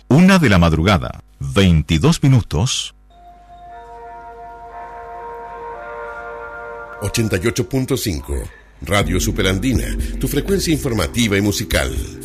1 de la madrugada, 22 minutos. 88.5 Radio Superandina, tu frecuencia informativa y musical.